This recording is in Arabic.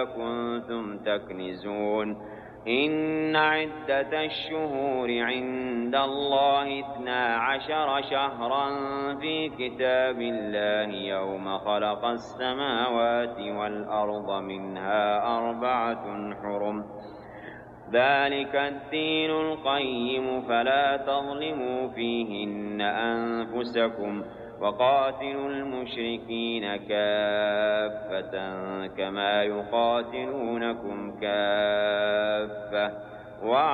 كنتم تكنزون إن عدة الشهور عند الله 12 شهرا في كتاب الله يوم خلق السماوات والأرض منها 4 حرم ذلك الدين القيم فلا تظلموا فيهن أنفسكم وقاتلوا المشركين كافة كما يقاتلونكم كافة